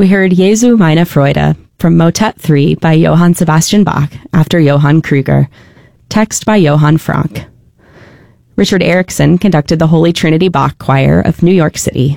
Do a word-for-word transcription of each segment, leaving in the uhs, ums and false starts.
We heard Jesu meine Freude from Motet three by Johann Sebastian Bach after Johann Krüger, text by Johann Frank. Richard Erickson conducted the Holy Trinity Bach Choir of New York City.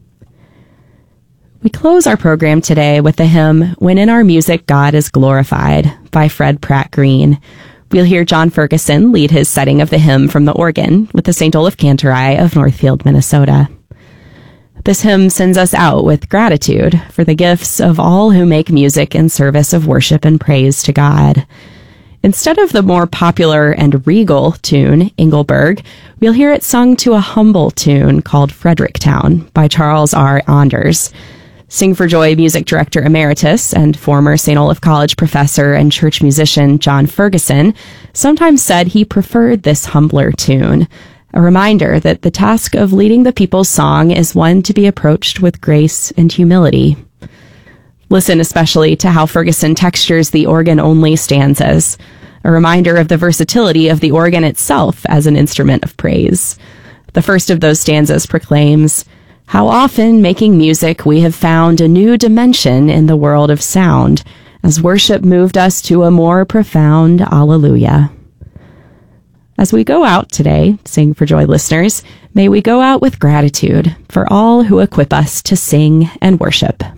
We close our program today with the hymn, When in Our Music God is Glorified, by Fred Pratt Green. We'll hear John Ferguson lead his setting of the hymn from the organ with the Saint Olaf Cantori of Northfield, Minnesota. This hymn sends us out with gratitude for the gifts of all who make music in service of worship and praise to God. Instead of the more popular and regal tune, Engelberg, we'll hear it sung to a humble tune called Fredericktown by Charles R. Anders. Sing for Joy music director emeritus and former Saint Olaf College professor and church musician John Ferguson sometimes said he preferred this humbler tune, a reminder that the task of leading the people's song is one to be approached with grace and humility. Listen especially to how Ferguson textures the organ-only stanzas, a reminder of the versatility of the organ itself as an instrument of praise. The first of those stanzas proclaims, "How often, making music, we have found a new dimension in the world of sound, as worship moved us to a more profound Alleluia." As we go out today, Sing for Joy listeners, may we go out with gratitude for all who equip us to sing and worship.